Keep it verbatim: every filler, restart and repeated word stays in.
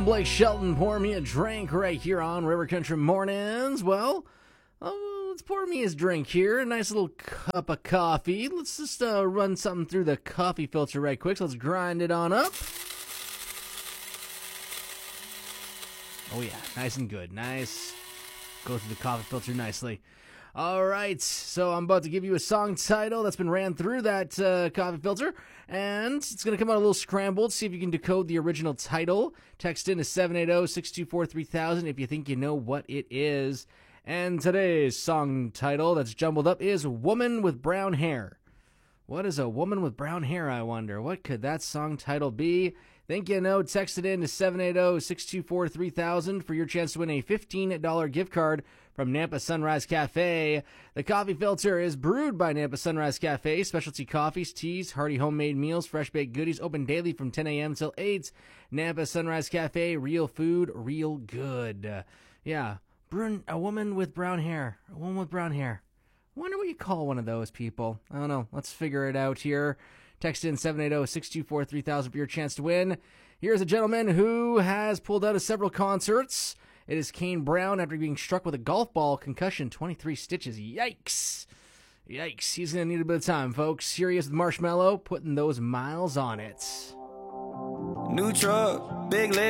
Blake Shelton, pour me a drink right here on River Country Mornings. Well, oh, let's pour me his drink here. A nice little cup of coffee. Let's just uh, run something through the coffee filter right quick. So let's grind it on up. Oh yeah, nice and good. Nice. Go through the coffee filter nicely. All right, so I'm about to give you a song title that's been ran through that uh, coffee filter, and it's going to come out a little scrambled. See if you can decode the original title. Text in to seven eight zero, six two four, three thousand if you think you know what it is. And today's song title that's jumbled up is Woman with Brown Hair. What is a woman with brown hair, I wonder? What could that song title be? Think you know, text it in to seven eight zero, six two four, three thousand for your chance to win a fifteen dollars gift card from Nampa Sunrise Cafe. The coffee filter is brewed by Nampa Sunrise Cafe. Specialty coffees, teas, hearty homemade meals, fresh baked goodies, open daily from ten a.m. till eight. Nampa Sunrise Cafe, real food, real good. Uh, yeah, brewing a woman with brown hair. A woman with brown hair. Wonder what you call one of those people. I don't know. Let's figure it out here. Text in seven eight zero, six two four, three thousand for your chance to win. Here's a gentleman who has pulled out of several concerts. It is Kane Brown after being struck with a golf ball, concussion, twenty-three stitches. Yikes. Yikes. He's going to need a bit of time, folks. Here he is with Marshmello, putting those miles on it. New truck, big leg.